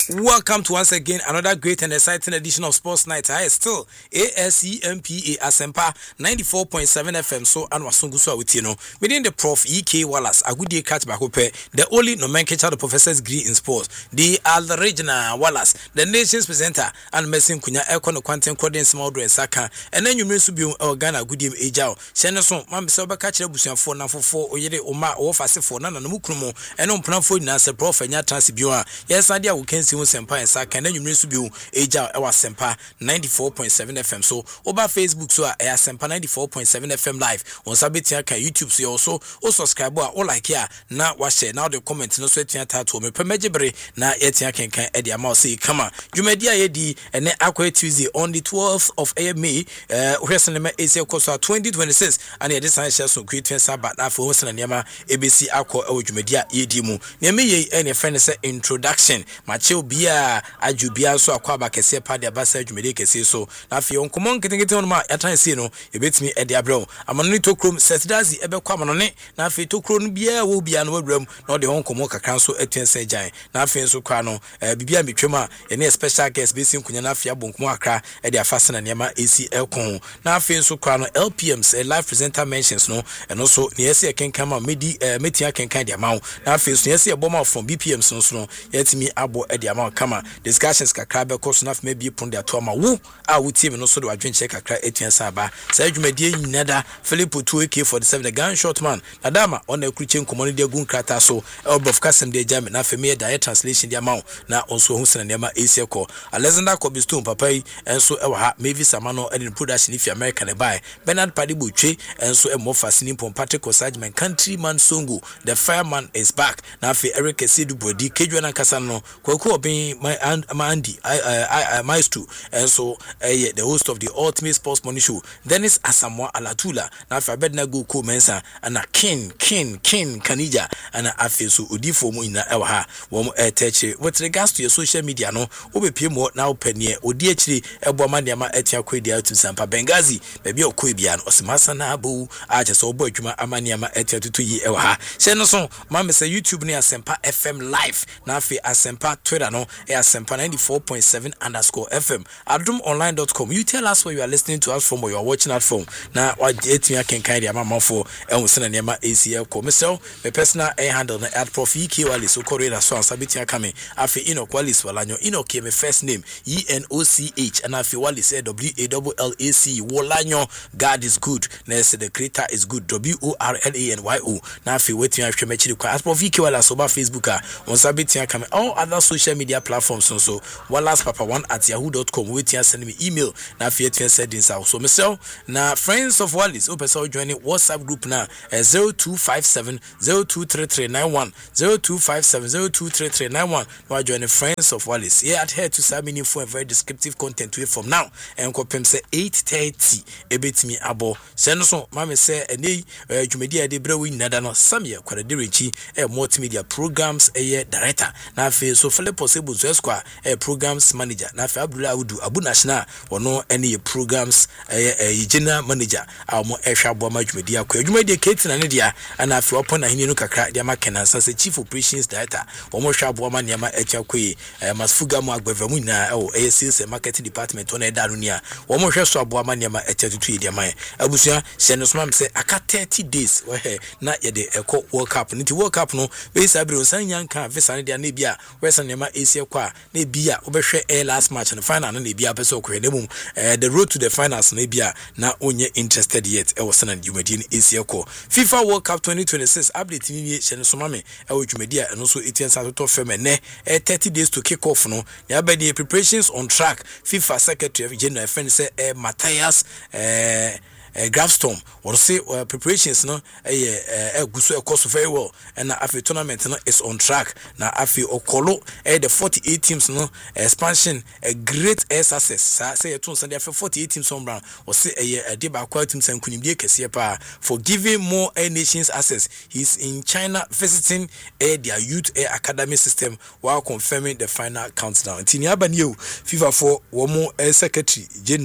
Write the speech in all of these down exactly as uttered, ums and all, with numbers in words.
Welcome to once again another great and exciting edition of Sports Night. I still A S E M P A Asempa ninety-four point seven F M. So and wasungu so with you know. Within the Prof E K Wallace, a good day catch back up. The only nomenclature the professor's degree in sports. They are the regional Wallace, the nation's presenter, and Messin Kunya Econo Quantum Coding Small Dress Saka. And then you may be Organa good game Ajao. Shenderson, Mam Soba catch up for now for four or yet Oma or Fast for Nana Mukrumo and on Plan for Nasa Prof and Yatransibua. Yes, idea we can see Sempa and Saka, and then you must be Aja our Sempa ninety-four point seven F M. So over Facebook, so Air Sempa ninety-four point seven F M live on Sabitia YouTube. So also also subscribe or like here now. Watch now the comments no sweating tattoo me permejibre na etia can can Eddie Amosi come on. Jumedia Edi and then Aqua Tuesday on the twelfth of May. Uh, wrestling A C L twenty twenty-six and the design shares so great Sabat now for Western Yama A B C Aqua Jumedia Edimu. Nemi any friend say introduction. Macho Bia Ajubia so Aquaba Kese Padia Bassa Jumedic so now for you come on getting it on my attention. You bet me Eddie Abro. I'm on little chrome says Dazi Ebe Quamanone. Now for two crown beer will be an old room, not the home Comoca Council at Tense Giant. Now for so Crano, Bibia Mitrema, and a special guest based in Kunyanafia Bunkwaka at their Fasten and Yama A C L Con. Now for so Crano L P Ms, a live presenter mentions no, and also Niasia can come out midi Metia can kind of amount. Now for Niasia bomber from B P M so no, yet me abo at the amount come discussions Kakrabe course enough maybe upon their Toma woo. I would team and also do a drink check a crack eighteen Saba. Say you may dear Nada, Philip two A K forty-seven, the gunshot man. Nadama on the Christian community gun crata so elbow of custom de jam na female diet translation the amount now also Hussein and Yama A C L Alexander Kobistone Papai and so ewa maybe Samano and in production if you American buy Bernard Padibuche and so a more fascinating from Patrick Osajman countryman Songo the fireman is back now for Eric Esidu Bodi Kejuana Casano Koko being my and Mandy I I maestro and so the host of the Ultimate Sports Money Show Dennis Asamoah Alatula now for Bedna go ko mensa and a king king king Kanija and a afeso Udifo mu ina ewa wom eteche with regards to your social media no obepie mo now penye odi achiri ebo amaniama etia kwedi out Sampa Bengazi baby okwebia no osimasa na abu aje so obo adwuma amaniama etia tutu yi ewa ha she no so mama say YouTube ne Asempa F M live na afi Asempa Twitter no e Asempa ninety-four point seven underscore F M adum online dot com. You tell us where you are listening to us from or you are watching at from na wa etia can kind ya mama for e won nema A C L ko myself my personal air handle na at Prof E K Wallace so correct so sabitia kame afi Enoch Wallace Walanyo Enoch my first name E N O C H and afi Wallace W A L L A C Walanyo. God is good na say the creator is good W O R L A N Y O na afi wetin ahwe mechiri kwa at Prof E K Wallace over Facebook a on sabitia kame all other social media platforms so so Wallace Papa one at yahoo dot com wetin send me email na afi etin settings out so myself na friends of Wallace o person joining WhatsApp group na zero two five seven zero two three three nine one zero two five seven zero two three three nine one. Now join the friends of Wallace. Here adhere to some meaningful and very descriptive content way from now. And kopem say eight thirty. Ebit me abo. Send mama say a day Jumedia de Brewi Nadano Samia Quadirichi a multimedia programs a year director. Now feel so fully possible to square a programs manager. Now for Abdullah Udu Abu Nashna or no any programs a general manager. Our more Esha Boma Jumedia Jumedia Kate and India and after upon a hinu kakra dia makena as a chief operations director omo shabo ma niama etia kwe masfuga mu agbavamu na o sales and marketing department on edarunia omo hwe so abo ma niama etia tutu dia man abusua senosma say aka thirty days we na ye de eko world cup nti world cup no be sabiro san yanka visa dia na bia we san niama esia kwa na bia obehwe air last match no final na bia pese okwe na mum the road to the finals na bia na onye interested yet e was na Jumedi ni esia ko FIFA World Cup twenty twenty-six update ni ye so mame e wo Jumedi a no so eighteen sato fem ne thirty days to kick off no ya be the preparations on track. FIFA Secretary General friend say eh, Matthias eh Uh, Grafstorm or say uh, preparations no eh eh guso e course very well and na afi tournament no is on track na afi okolo eh the forty-eight teams no expansion a great air success say to say afi forty-eight teams on brown or say eh de ba kwa teams and kunimdie kese pa for giving more air nations access. He's in China visiting eh their youth air academy system while confirming the final countdown. Tinia Banio FIFA for one more secretary general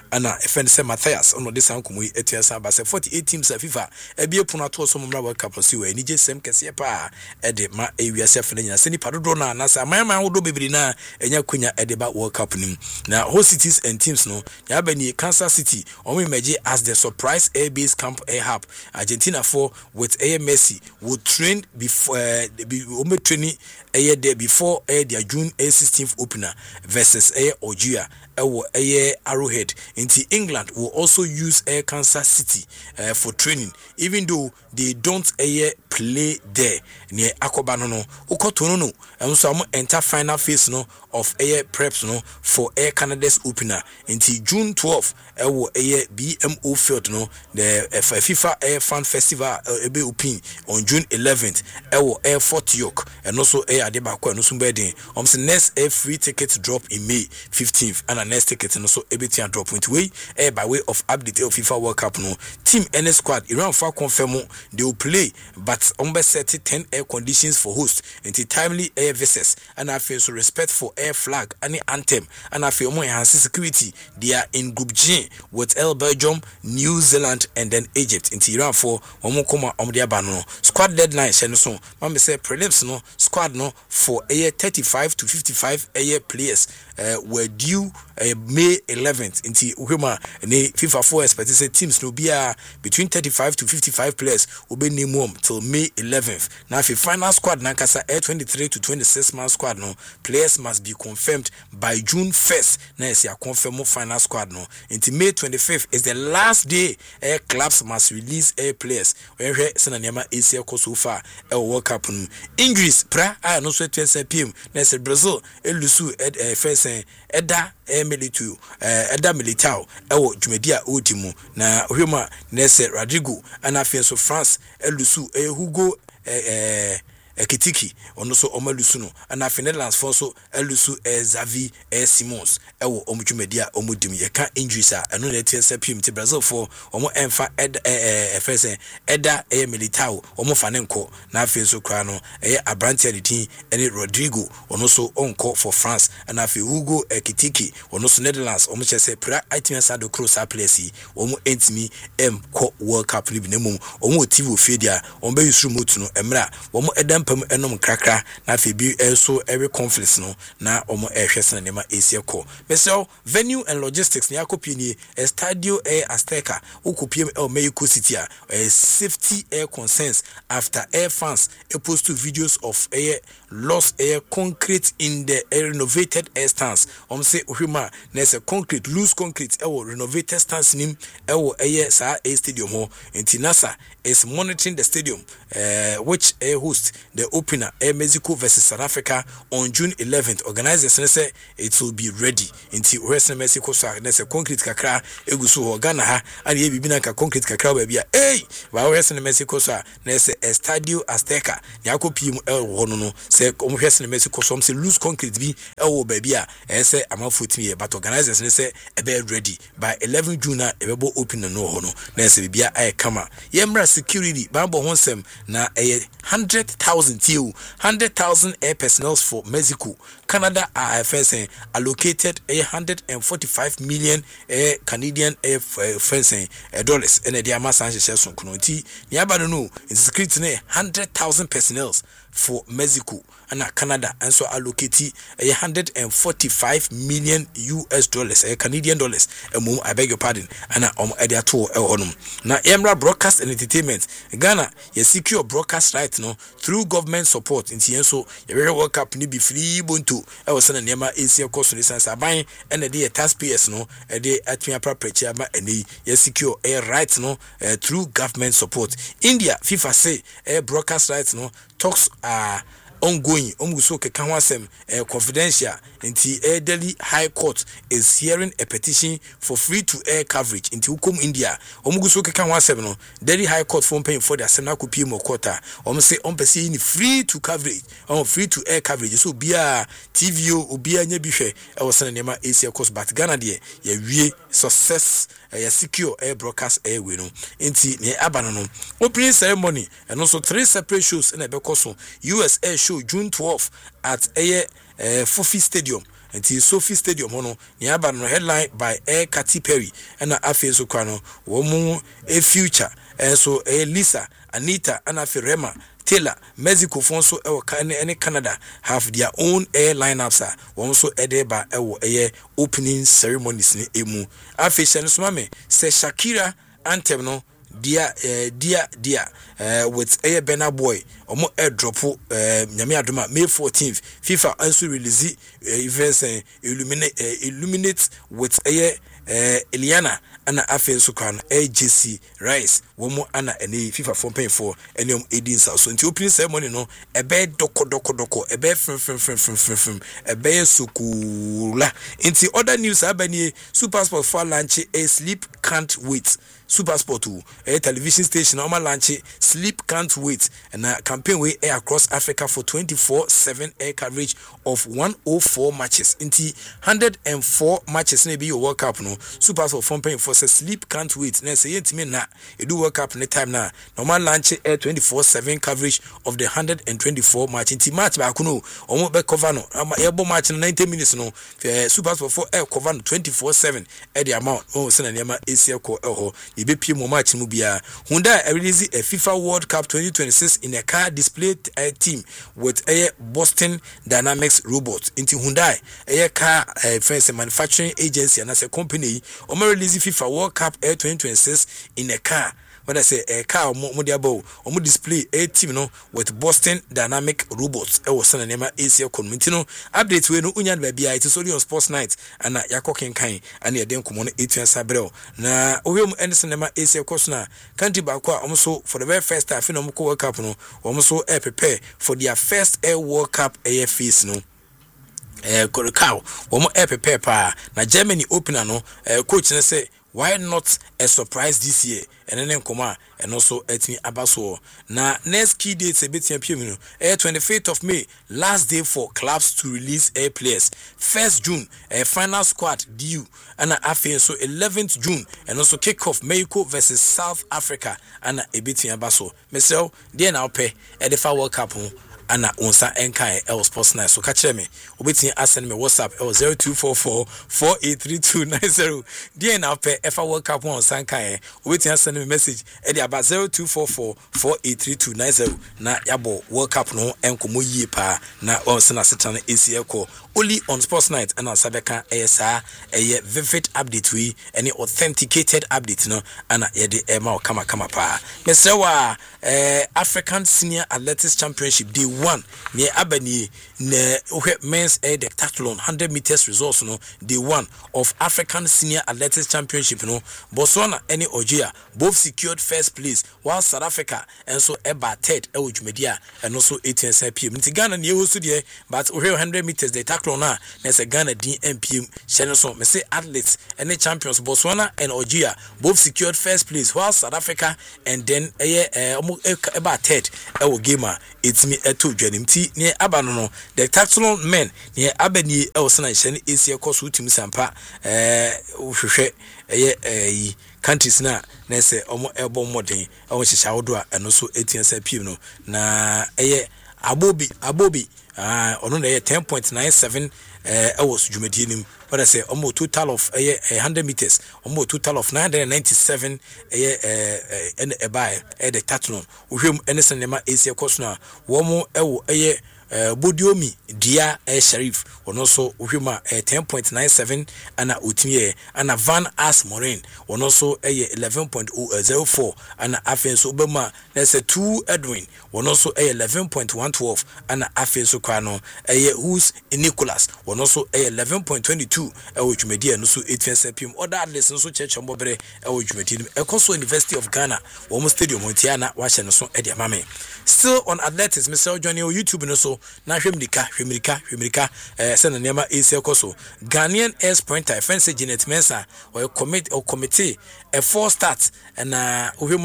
ana efen se Matthias ono de san komu etia san ba se forty-eight teams FIFA ebie pono ato so mumra World Cup so we ni je sem kese pa e de ma ewiase afena nyina se ni padodo na na sa man wodo bebiri na enya kwanya e de ba World Cup nim na host cities and teams no ya ba ni Kansas City omo emerge as the surprise air base camp air hub. Argentina for with air Messi would train before uh, be omo training air there before air their June sixteenth opener versus air Algeria ewo air Arrowhead. Into England will also use air Kansas City uh, for training even though they don't air play there near Akobano no ukotono no and so am enter final phase no of air preps no for air Canada's opener into June twelfth ewo air B M O field no the uh, FIFA Air Fan Festival uh, ebe open on June eleventh ewo air Fort York and also air Adebako no sumbeden um say next air free tickets drop in May fifteenth and a next ticket no so ebetian drop into way air by way of update of FIFA World Cup no team N S squad Iran for confirm they will play but on set ten air conditions for host into timely air visits and I feel so respect for air flag and anthem and I feel more enhanced security. They are in group G with El Belgium, New Zealand and then Egypt into Iran for omukoma omdia bano squad deadline so mama say prelims no squad no for air thirty-five to fifty-five air players uh, were due uh, May eleventh into uhema ne FIFA four expected say teams no be uh, between thirty-five to fifty-five players will be minimum till May eleventh. Now if the final squad nankasa air twenty-three to twenty-six man squad no players must be confirmed by June first. Now is your confirm final squad no into May twenty-fifth is the last day air clubs must release air players when we send a A C L so far a World Cup no Injuries pra I no so twenty P M na say Brazil elusu ed first eda emilitu eda militao ewo dwumedia odimu na ohwema na say Rodrigo ana so France elusu e Hugo eh Ekitiki ono so omalusu no ana Netherlands for so elusu e Xavi e Simons ewo omdwumedia omodim ye ka injuries a eno na twenty P M te Brazil for omo emfa ed eh first eda e militao omo fanenko na afi so kra no e Abrantia de tin ene Rodrigo ono so onko for France ana afi Hugo Ekitiki ono so Netherlands omo chese pra itimensa do cross a place omo entimi em ko World Cup ni binemu omo tivo fedia omo be yusru motu no emra omo edam pam enom krakra na afi bi also every conflict no na omo ehwese na nema esie ko meso venue and logistics ni akopie ni Estadio Air Azteca ukopie el Mexico City a safety air concerns after air fans post to videos of air lost air concrete in the renovated air stands om say ohima na say concrete loose concrete e renovated stands nim e wo air sa air stadium ho enti NASA is monitoring the stadium uh, which air host the opener air Mexico versus South Africa on June eleventh. Organizers say it will be ready enti Western Mexico so na say concrete kakra egusu ho Ghana ha and ye bibina ka concrete kakra ba bia eh ba Western Mexico so na say Estadio Azteca ni akopie mu el ho no no say om Western Mexico so say loose concrete bi e wo ba bia e say amafotimi but organizers say e be ready by eleven June e be bo open no ho no na say bia ay kama yemra security bambo honsem na e one hundred thousand T U one hundred thousand air personnel for Mexico. Canada are fencing allocated a one hundred forty-five million air Canadian air fencing dollars and the amount of so kunoti niaba no it's security one hundred thousand personnel for Mexico and Canada and so allocate a one hundred forty-five million U S dollars a Canadian dollars and I beg your pardon and um at tour now Emra Broadcast and Entertainment Ghana you secure broadcast right no through government support in so you very World Cup ni be free buntu I was sending nema A C L cost in sense buying and the taxpayers no a day at me appropriate ma and you secure a right no uh, through government support. India FIFA say a broadcast rights no talks are ongoing. Omguso Kekanwasem uh, confidential into a Delhi High Court is hearing a petition for free to air coverage into Hukum India. Omguso Kekanwasem no Delhi High Court for paying for the Senaku P M quota. Om say on pesi free to coverage on free to air coverage. So be a T V o be a nyebihwe I was sending nema A C L cost but Ghana de ye wie success a uh, secure air broadcast airway no inti ne abano no opening ceremony and also three separate shows in a bekoso U S Air show June twelfth at a uh, Fofi Stadium nti Sophie Stadium hono ne aba no headline by Air Katy Perry and afi so kwa no wo mu e future so e Lisa Anita and afi Rema Taylor Mexico fonso e wo any Canada have their own air lineups a won so e dey ba e wo e opening ceremonies ni emu afi hye no so ma me se Shakira anthem no dia uh, dia dia uh, with a Burna Boy omo airdrop uh, nyame adoma May fourteenth FIFA also release uh, events uh, illuminate uh, illuminate with a uh, Eliana ana afen so kan A J C Rice womo ana ene FIFA for pay for enyom edins so nti opening ceremony no ebe doko doko doko ebe frim frim frim frim frim frim ebe sukula nti other news abani SuperSport for launch a sleep can't wait SuperSport a television station normal launch sleep can't wait and a campaign way air across Africa for twenty-four seven air coverage of one oh four matches nti one hundred four matches na be your World Cup no SuperSport for paying for sleep can't wait na say yentimi na edu World Cup ne time na normal launch air twenty-four seven coverage of the one hundred twenty-four match nti match ba kuno omo be cover no ebo match no ninety minutes no SuperSport for air cover no twenty-four seven at the amount oh say na niam Asia ko eho ibe pie mo match mu bia Hyundai release a FIFA World Cup twenty twenty-six in a car display uh, team with a Boston Dynamics robot into Hyundai a car uh, fancy manufacturing agency and as a company o release FIFA World Cup Air twenty twenty-six in a car. When I say a car mo diabo o mo display a team no with Boston Dynamic robots e wo sana nema Asia community no update we no unya ba bia it is only on Sports Night and yakoken kan and ye den komo no eight sabrel na ohwem Anderson nema Asia course na country ba kwa o so for the very first time no mo World Cup no o so e prepare for their first Air World Cup A F face no eh Korikao wo mo e prepare pa na Germany opener no eh, coach na say why not a surprise this year and then come and also at me abaso na next key dates a bit no eh twenty-fifth of May last day for clubs to release air players first June a final squad due and a so eleventh June and also kick off Mexico versus South Africa and a bit abaso myself there now pay at the World Cup ana onsa enkai el Sports Night so catch me obetin asend me WhatsApp el zero two four four four eight three two nine zero dey na pe efa World Cup on sankai obetin asend me message e dey about zero two four four four eight three two nine zero na yabo World Cup no enkomo yie pa na onsa na setan A C L ko only on Sports Night and Sabeka A S A a vivid update we any authenticated update no ana ye de ema kama kama pa Mister Wa eh, African Senior Athletics Championship day one near Abani ne men's air decathlon one hundred meters results no day one of African Senior Athletics Championship no Botswana any Ojia both secured first place while South Africa and so eba third e Jumedia and also eighteen P M nti Ghana ne host there but one hundred meters decathlon na na say Ghana D M P M Sheneson me say athletes and champions Botswana and Ojia both secured first place while South Africa and then eh eba third e game it's me eto dwanim ti ne aba no no the decathlon men ne abani e wosana hye ne Asia course utim sampa eh hwehwe eh eh countries na na say omo ebo modern omo hyehyɛ wodo a eno so eighteen P M no na eh abobi abobi ah ono na ten point nine seven eh e was dwumadi nim what I say almost total of eh one hundred meters almost total of nine hundred ninety-seven eh eh and e buy eh the decathlon ohwem enese nema Asia course na wo mo e wo eh Uh, Bodiomi Dia eh, Sharif ono so uhima eh, ten point nine seven ana utimie ana Van As Morin ono so eh, eleven point zero four ana afen so bema there's a two Edwin ono so eh, eleven point one two ana afen so kwano eh, who's Nicholas ono so eh, eleven point two two eh, ujumedia no so eight P M other athletes no so church mbobere eh, ujumedia Ekoso University of Ghana wo stadium hontiana wa hye no so eh, mame still on athletics Mister Johnny on YouTube no so na hwemrika hwemrika hwemrika eh se na nema Asia koso Ghanaian air sprinter fancy Janet Mensah or commit or committee a four start and uh ohwema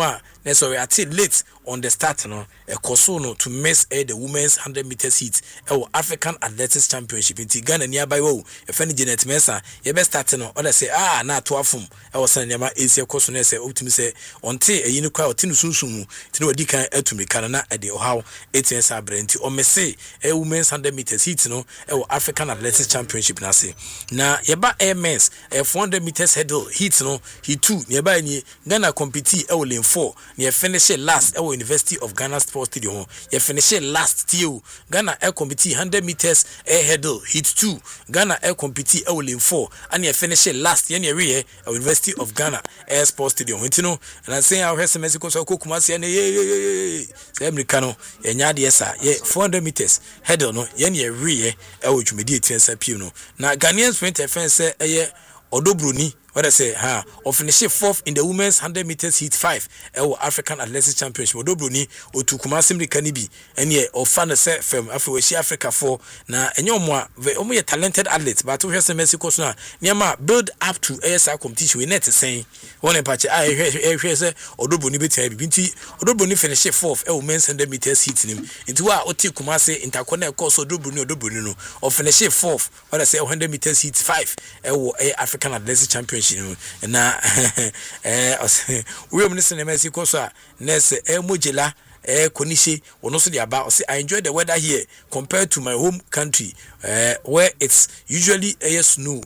so we are till late on the start no e koso no to miss eh, the women's one hundred meters heat e African Athletics Championship in Ghana nearby wo e fa ni Janet Mensah ye be start no o say ah na to afum e wo san nyama esi koso no say optimi say onte eyi ni kwa otinu sunsumu tini wadi kan atumi kan na e de ohaw eighteen sa brenti o mese e women's one hundred meters heat no e African Athletics Championship na say na ye ba air men's e four hundred meters hurdle heat no he two nearby ni Ghana compete e lane four ne finish last e University of Ghana Sports Stadium ye finish last till Ghana e compete one hundred meters air hurdle heat two Ghana e compete e lane four and ye finish last ye ne we University of Ghana Air Sports Stadium you know and I say how hese Mexico so Kumasi ne ye say America no ye nya de esa ye four hundred meters hurdle no ye ne we e wo dwumedi etensa pie no na Ghanaian sprinter fence say eye Odobroni what I say ha or finish fourth in the women's one hundred meters heat five e African Athletics Championship Odobroni otu Kumasi America ni bi ene o fan say fam Afro Africa for na enyo mo a omo ye talented athletes but we hwese Mexico so na niam build up to A S I competition we net say one patch I hwese Odobroni betia bi nti Odobroni finish fourth e women's one hundred meters heat nim nti wa oti Kumasi interconnect course Odobroni Odobroni no o finish fourth what I say one hundred meters heat five e African Athletics Championship na eh we am listening Mexico so nurse e mojela eh konishi wono so dey about say I enjoy the weather here compared to my home country uh, where it's usually a snow.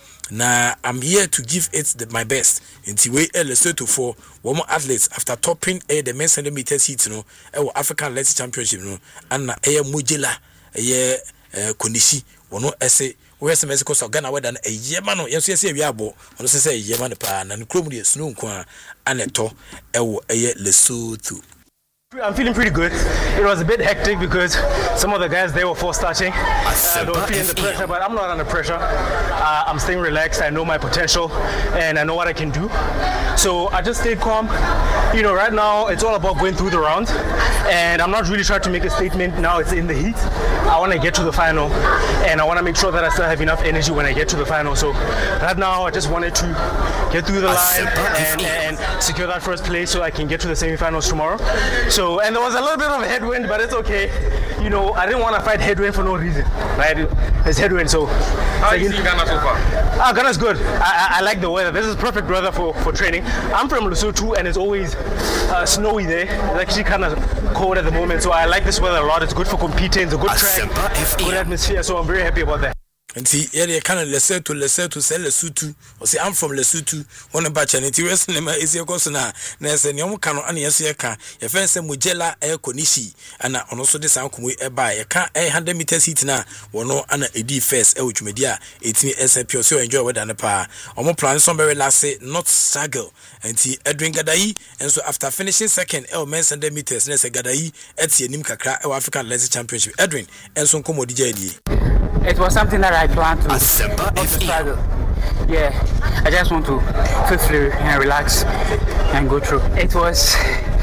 Now I'm here to give it the, my best. Until we illustrate for one more athletes after topping eh, the men's one hundred meters heat no eh, African Athletics Championship no and na eh mojela eh konishi wono ese we say Mexico so Ghana weather e yema no yenso yesi wi abo ono se say yema no pa na nkrom de snow nko a aneto e wo eye Lesotho. I'm feeling pretty good. It was a bit hectic because some of the guys they were force starting. Uh, they were feeling the pressure, but I'm not under pressure. Uh, I'm staying relaxed. I know my potential and I know what I can do. So I just stayed calm. You know, right now it's all about going through the round, and I'm not really trying to make a statement. Now it's in the heat. I want to get to the final, and I want to make sure that I still have enough energy when I get to the final. So right now I just wanted to get through the line and, and secure that first place so I can get to the semifinals tomorrow. So So, and there was a little bit of headwind, but it's okay. You know, I didn't want to fight headwind for no reason, right? It's headwind, so. How do you see Ghana so far? Ah, Ghana's good. I, I, I like the weather. This is perfect weather for, for training. I'm from Lesotho, and it's always uh, snowy there. It's actually kind of cold at the moment, so I like this weather a lot. It's good for competing. It's a good track, good atmosphere, so I'm very happy about that. And see, yeah, they kind of Lesotho, Lesotho, say Lesotho, or say I'm from Lesotho. One of batch and it is is your cousin. There's a young canon and yes, you can. Your friend say Mujela air konishi, and also this uncle we buy a car a hundred meters heat now. One no and a D first, a which media, it's me S M P, so enjoy with an pa. Or more plan somebody last say not struggle. And see Edwin Gadai, and so after finishing second, El men's hundred meters, there's a Gadai, Etsy Nimkakra, African Athletics Championship. Edwin, and so come D J D. It was something that I planned to, not to struggle. Yeah, I just want to feel free and relax and go through. It was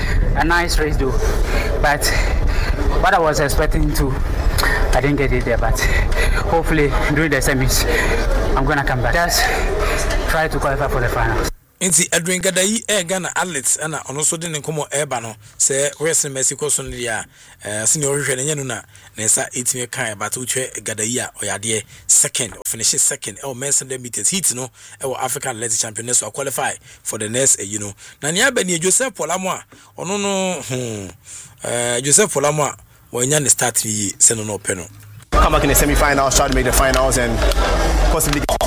a nice race though, but what I was expecting to, I didn't get it there, but hopefully during the semis, I'm going to come back. Just try to qualify for the finals. Inti Edwin Gadai e Ghana athletes ana ono so de nkomo eba no se Western Mexico so dia eh senior hwehwe ne na na sa eighteen kan but utwe Gadai a oyade second or finish second e men's one hundred meters heat no e African Athletics Championship so qualify for the next uh, you know na nia ba ni Joseph Polamo a ono no hmm eh Joseph Polamo a wanya ne start yi se no no pe no come back in the semi-finals, try to make the finals and possibly get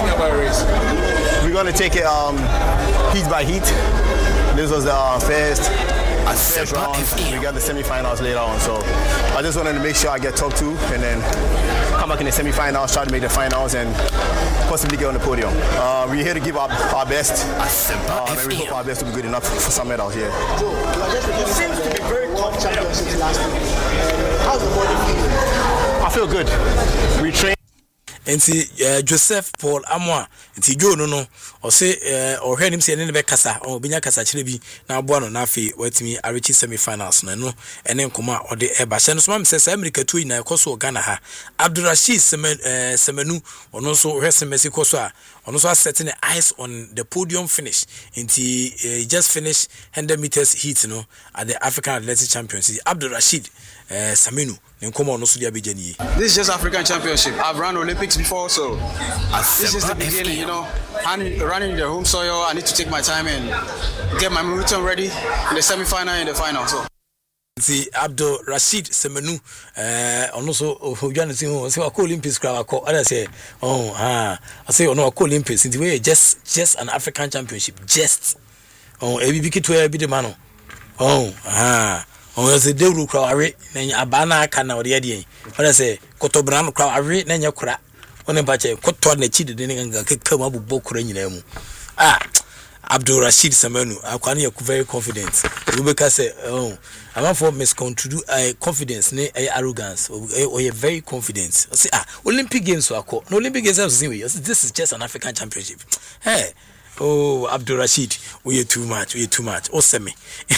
we're going to take it um, heat by heat. This was the uh, first, first round. We got the semi-finals later on, so I just wanted to make sure I get top two and then come back in the semi-finals, try to make the finals and possibly get on the podium. Uh, we're here to give our, our best, uh, and we hope our best will be good enough for some medals here. Joe, it seems to be very tough championships last week. How's the body feeling? I feel good. We train. nti Joseph Paul Amwa nti Joe no no o say o hwe nim se ne be kasa o binya kasa kire bi na aboa no na afi watimi arechi semi-finals no no ene nkoma o de e ba hye no so ma se sa America to ina ekoso Ghana ha Abdurrashid Semenu ono so hwe semesi koso a ono so setting the eyes on the podium finish nti he just finished one hundred meters heat no at the African Athletics Championship. Abdurrashid uh, Semenu nkoma ono so dia bejani. This is just African Championship. I've run Olympics before, so this is the beginning, you know. Running the home soil, I need to take my time and get my momentum ready in the semi-final and the final. So. See Abdul Rashid Semenu eh ono so hojane si ho say akọ Olympics crowd akọ others say oh ah I say ono akọ Olympics in the way just just an African Championship just oh e bi kitu e bi de ma no oh ah oh say dewru crowd are na abana aka na ode ade others say kotobran crowd are na nya kura one ba che koto na chi de ne ganga kekam abubbo kura nyina mu ah Abdul Rashid Semenu akwani yaku very confident Rebecca say oh I'm for misconstrue uh, confidence ne uh, arrogance or uh, uh, very confident say ah Olympic games so akọ no Olympic games this is just an African Championship hey oh Abdul Rashid we are too much we are too much osemi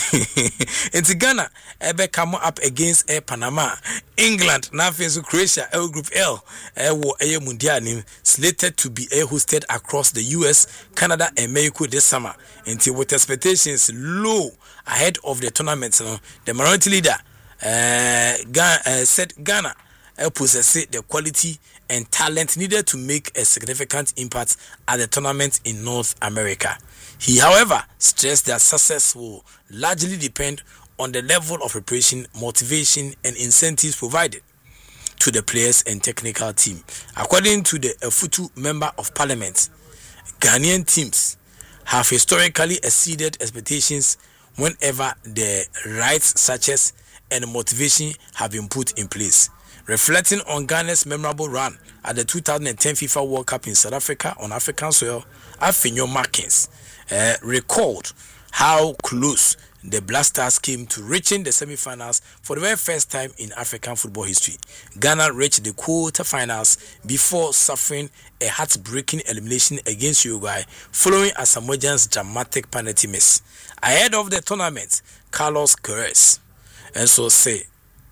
into Ghana ebe come up against uh, Panama England now face Croatia L Group L uh, wo uh, mundial name slated to be uh, hosted across the U S Canada and Mexico this summer until with expectations low ahead of the tournament you know, the minority leader uh, Ghana, uh, said Ghana uh, possesses the quality and talent needed to make a significant impact at the tournament in North America. He, however, stressed that success will largely depend on the level of preparation, motivation, and incentives provided to the players and technical team. According to the Efutu Member of Parliament, Ghanaian teams have historically exceeded expectations whenever the rights such as and motivation have been put in place. Reflecting on Ghana's memorable run at the two thousand ten FIFA World Cup in South Africa on African soil, Afinyo Markins uh, recalled how close the Black Stars came to reaching the semi-finals for the very first time in African football history. Ghana reached the quarter-finals before suffering a heartbreaking elimination against Uruguay following Asamoah Gyan's dramatic penalty miss. Ahead of the tournament, Carlos Queiroz and so say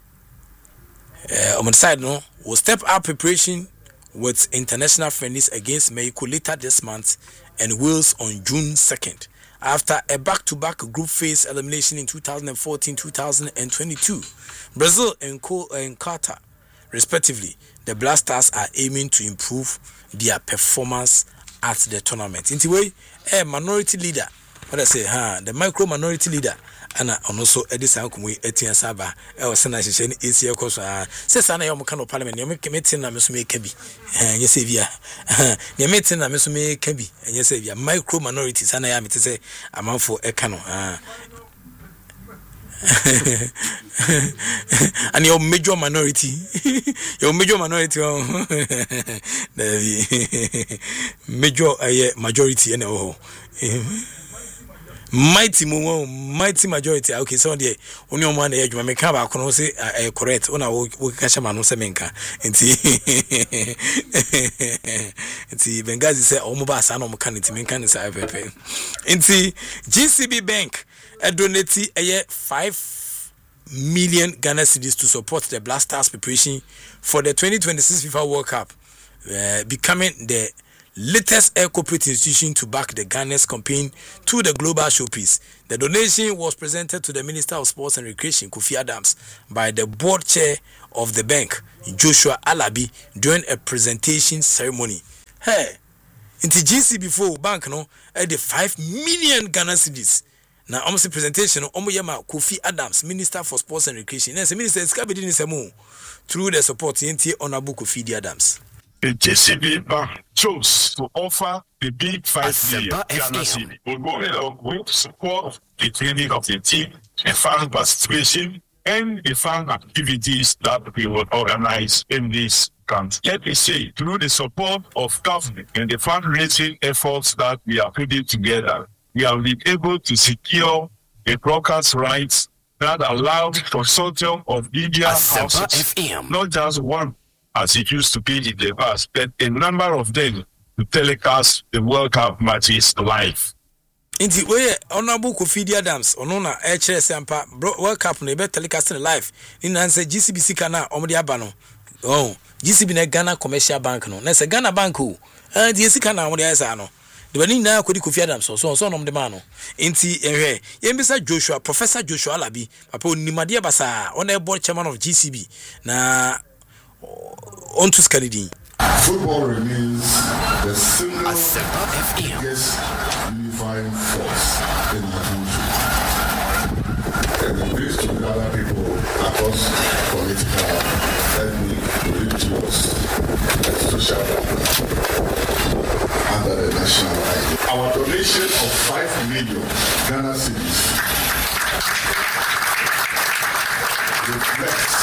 uh, on the side no will step up preparation with international friendlies against Mexico later this month and Wales on June second. After a back-to-back group phase elimination in two thousand fourteen to two thousand twenty-two, Brazil and, Co- and Qatar, respectively, the Black Stars are aiming to improve their performance at the tournament. In the way, a minority leader, what I say, huh, the micro minority leader, and also Edison Kumi Etienne Saba, or Senator A C A Cosa, says Anna Yomokano Parliament, you make meeting and Messume Kebi, and yes, Via, you meeting and Messume Kebi, and yes, Via, micro minorities, and I am to say, I'm out for a cano. And your major minority, your major minority, major majority, and oh. Mighty mo mighty majority okay so there only one dey adwuma me ka ba kono say eh correct una wo ka chama no se menka enti enti Bengazi say o mo ba sa no mo kan enti menka ne say pepe enti G C B Bank e donate eh five million Ghana cedis to support the Black Stars preparation for the twenty twenty-six FIFA World Cup, uh, becoming the latest air corporate institution to back the Ghana's campaign to the global showpiece. The donation was presented to the Minister of Sports and Recreation, Kofi Adams, by the board chair of the bank, Joshua Alabi, during a presentation ceremony. Hey, into G C before bank no at the five million Ghana cedis. Now almost the presentation of Omoyama Kofi Adams, Minister for Sports and Recreation. Yes, Minister Skabidi Nisemo through the support in Honorable Kofi Adams. The G C B Bank chose to offer the big five million Ghana cedi. We're going along to support the training of the team, the fan participation, and the fan activities that we will organize in this country. Let me say, through the support of government and the fundraising efforts that we are putting together, we have been able to secure the broadcast rights that allow the consortium of media houses, not just one, as it used to be in the past, but a number of them to telecast the World Cup matches live. Inti we honorable Kofi Adams ono na e kire sempa World Cup no be telecast live ni na say G C B C kana omde aba no oh G C B na Ghana Commercial Bank no na say Ghana Bank o eh di sika na omde esa no de bani na kodi Kofi Adams so so no omde ma no inti ehwe yembisa Joshua Professor Joshua Alabi papa onimade basa on e board chairman of G C B na on to Scanidi. Football remains the single biggest unifying force in the country. And it brings together people across political, ethnic, religious, and social backgrounds under the national idea. Our donation of five million Ghana cedis reflects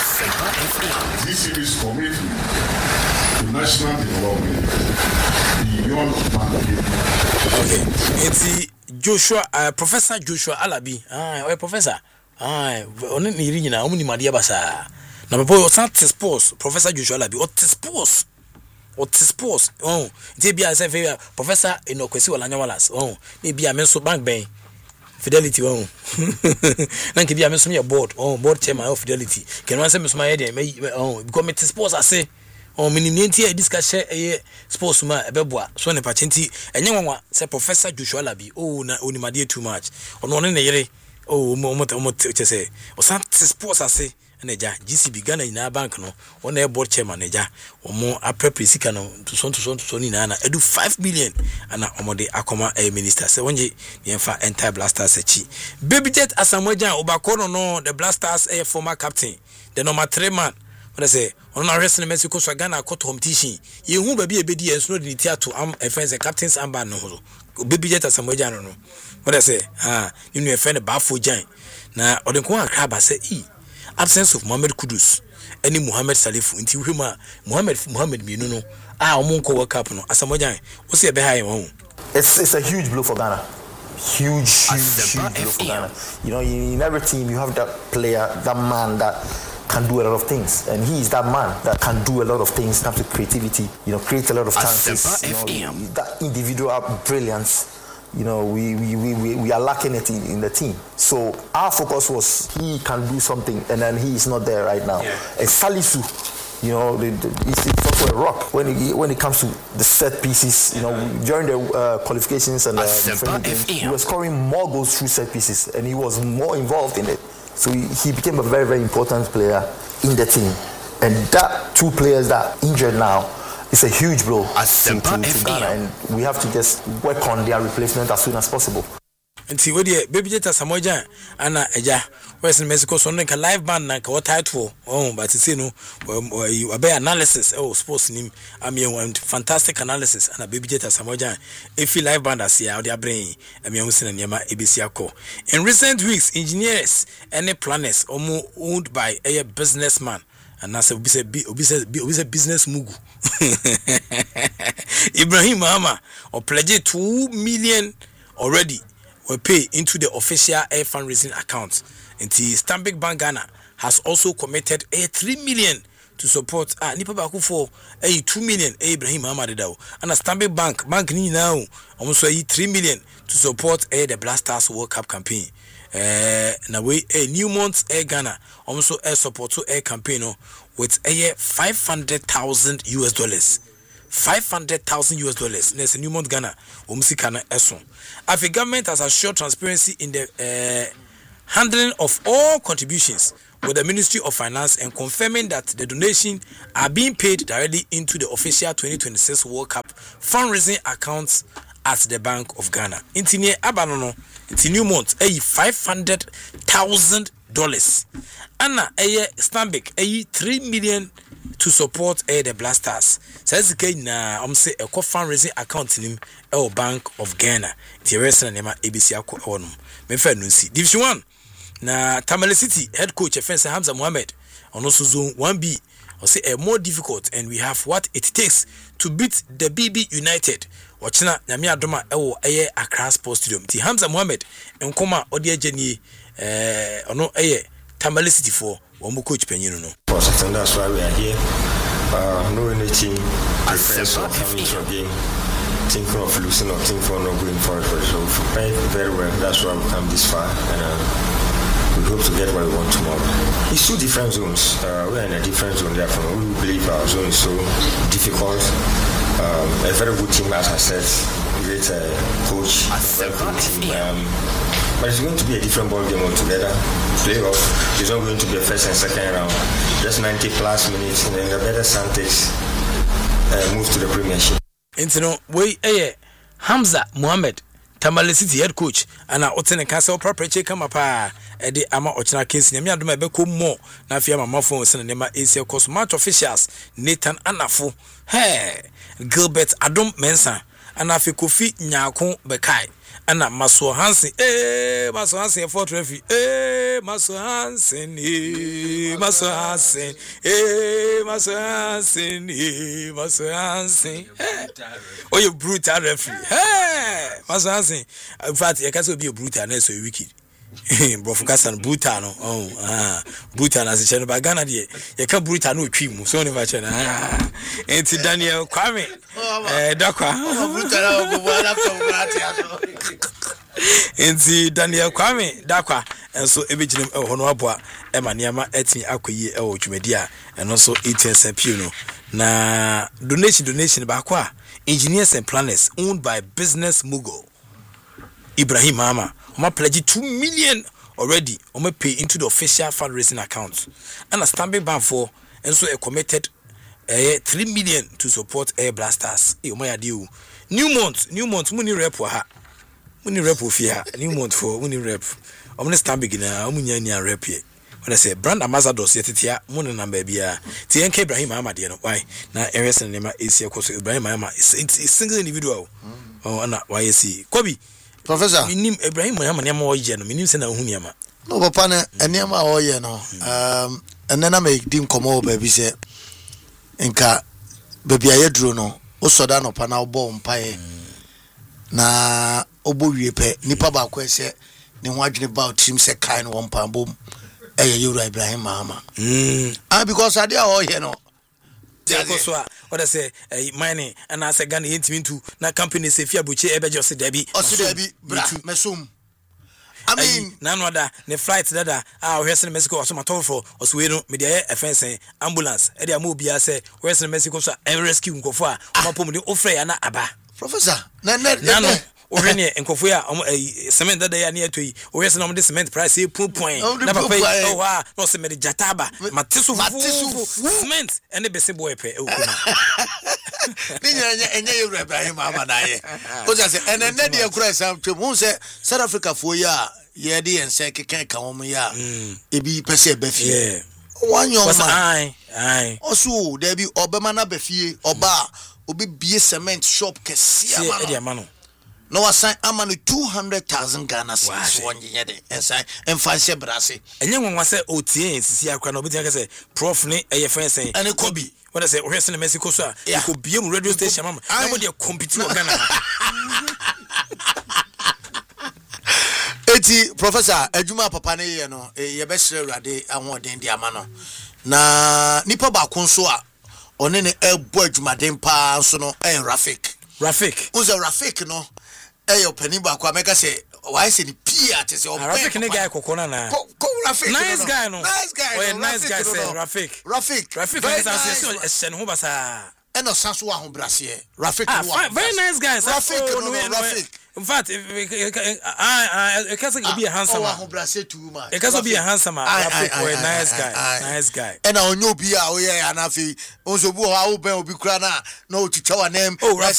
G C B's commitment to national development beyond market. Okay, it's Joshua, uh, Professor Joshua Alabi. Ah, oh, Professor. Ah, on ni ringina, omni madia basa. Na papa o sant sports, Professor Joshua Alabi. O sports. O sports. Oh, it's be as a Professor Enokwesi Walanya Wallace. Oh, ni be a menso bank ben. Fidelity oh. Nanke be a menso me board. Oh, board chairman of Fidelity. Can one say me so my head oh, because me sports I say. Oh, minimity a discussion a sports ma ebeboa so ne pachenti enye nwanwa say Professor Joshua Alabi oh na onimade too much ono ne yere oh mo mo mo say o sant sports ase na ja G C B Ghana ina bank no ono e board chairman na ja omo apprepare sika no to so to so to so ni na na edu five million ana omo de akoma a minister say wonje yemfa enter Blasters echi Baby Jet Asamoah Obakoro no the Blasters a former captain the number three man. What say on our wrestling Mexico so Ghana court competition ye hu baby ebedi enso de theater am e friends the captains amba no ho Baby Jet Asamoah no what I say ah you know e friend bafo jan na odenko akra ba say e absence of Mohamed Kudus any Mohamed Salifu nti hwema Mohamed Mohamed mienu no ah omonko World Cup no Asamoah jan wo say be high won. It's it's a huge blow for Ghana. Huge, huge, huge blow for Ghana. You know, in every team you have that player, that man that can do a lot of things, and he is that man that can do a lot of things in terms of creativity, you know, create a lot of chances, you know, that individual brilliance, you know, we we, we, we, we are lacking it in, in the team. So our focus was he can do something, and then he is not there right now. Yeah. And Salisu, you know, the, the, it's, it's also a rock when it, when it comes to the set pieces, you know, during the uh, qualifications and uh, the games, he was scoring more goals through set pieces, and he was more involved in it. So he, he became a very, very important player in the team. And that two players that are injured now, it's a huge blow to, to, to Ghana. And we have to just work on their replacement as soon as possible. And see, what Baby Jet Asamoah Anna Eja, Western Mexico, so like a live band, like what title, oh, but it's you know, you obey analysis, oh, sports name, I mean, one fantastic analysis, and a Baby Jet Asamoah if you live band, I see out their brain, I mean, and Yama A B C Ako. In recent weeks, engineers and planners almost owned by a businessman. And that's a business mugu. Ibrahim Mahama or pledged two million already were paid into the official air fundraising account. And the Stanbic Bank Ghana has also committed a three million to support ah nipa baku for a two million Ibrahim Mahama Dedaw. And a Stanbic Bank Bank ni now almost a three million to support a the Blasters World Cup campaign. Uh, na way a New Month Air Ghana also a support to air campaign no, with a five hundred thousand U S dollars. five hundred thousand U S dollars. There's a New Month Ghana. Umsikana Eson. After government has assured transparency in the uh, handling of all contributions with the Ministry of Finance and confirming that the donation are being paid directly into the official twenty twenty-six World Cup fundraising accounts at the Bank of Ghana. Intinye abanono, inti New Month, a five hundred thousand dollars. Anna a Stanbic a three million to support a the Blasters. Says again na um say a fundraising account in him a Bank of Ghana. The rest of them A B C Ako onum. Mefa nunsi. Division one. Na Tamale City head coach Efense Hamza Mohammed on also zone one B. Or say a more difficult, and we have what it takes to beat the B B United. Wachina nyame adoma ewo eye Accra Sports Stadium. Ti Hamza Mohammed enkoma odi ageni eh ono eye Tamale City for one coach penyino no. And that's why we are here. Uh, no any team prepares or coming to a game thinking of losing or thinking of not going for it. So we prepared very well. That's why we come this far, and uh, we hope to get what we want tomorrow. It's two different zones. Uh, we're in a different zone. Therefore, we believe our zone is so difficult. Um, a very good team, as I said, great uh, coach, very good team. Um, but it's going to be a different ball game altogether. Playoff is not going to be a first and second round. Just ninety plus minutes, and then the better Santos uh, move to the Premiership. And you know, we eh Hamza Mohammed, Tamale City head coach, and I otene castle proper check come up a de ama ochina case nyame adoma be ko mo na afia mama phone se ne ma A C L course match officials Nathan Anafo hey Gilbert Adom Mensa and afi Kofi Nyako Bekai ana Maso Hansen eh Maso Hansen for trophy eh Maso Hansen eh Maso Hansen eh Maso Hansen eh Maso Hansen eh oh you brutal referee hey Maso Hansen in fact you can say be a brutal na so wicked bro fokasan brutal no oh ah brutal as channel ba Ghana de you can brutal no twi mu so never channel ah enti Daniel Kwame eh dakwa brutal go bo laptop enti Daniel Kwame dakwa enso ebeginem e hono aboa e maniama etin akoyi e wo twumadi a eno so eighteen cent no na donation donation ba kwa engineers and planners owned by business mogul Ibrahim Mama Oma pledge two million already. Oma pay into the official fundraising account. And a stamping bank for and so a committed uh, three million to support Air Blasters. E Oma ya deal. New month, new month, money rep wa ha. Money rep wa fi ha. New month for money rep. Oma stamp begina, oma nya nya rep ye. When I say brand ambassadors yetitia, money number bia. T N K Ibrahim Mama de no why? Na areas and nema A C L course Ibrahim Mama is a single individual. Oh, ana Y C. Kobi Professor minim Ibrahim Muhammad nyama o ye no minim se na hu nyama no papa na nyama o ye no um enena me dim komo ba bi se nka baby ayedro no o soda no pa na obo mpae na obo wie pe nipa ba ko ese ne ho adwene ba team se kai no won pa bom eye Yoro Ibrahim Mahama mm ah because ade o ye no because what I say mining and I say Ghana intimate to na company say fia buche ebe just debi osi bra mesum I mean nanoda ne flight dada ah we say Mexico so matter for oswe no me dey efense ambulance e dey am obi say we say Mexico so rescue nkofo a mapom de ofre ya na aba professor na na no ohwene nkofo a cement dada ya na atoyi we say no de cement price e pu point na papa oh ah no se me de jataba mateso cement ene be se boy pe e okuna ni nya enye Yoro Ibrahim Mahama na ye o ja se ene ne de akura sam twem hu se South Africa fo ya ye de en se keken ka wo ya e bi pese be fie wan yo ma ai ai osu de bi obema na be fie oba obi bie cement shop kese amano no assign amano two hundred thousand Ghana cedis one year de ensign enfanse brase enye nwanwa se otie sisi akra na obi tin ka se prof ne eye fense ene Kobi when I say we in Mexico so you could be a radio station mama na mo dey compete with Ghana eti professor adwuma papa ne ye no ye be sere urade ahoden di ama no na nipa ba ko so a one ne ebo adwumaden pa so no eh Rafik Rafik uze Rafik no eh yo pani ba ko ameka say why say the Pia to say Rafik ne guy kokona na ko Rafik nice guy no nice guy oh nice guy say Rafik Rafik Rafik is a sen ho basa eno sanso wa ho brase Rafik no very nice guy Rafik no Rafik in fact I I can say be a handsome wa ho brase too much e can be a handsome Rafik oh nice guy nice guy ena onyo bi a o ye anafi onso bu ho a wo ben obi kura na na o chicha wa nem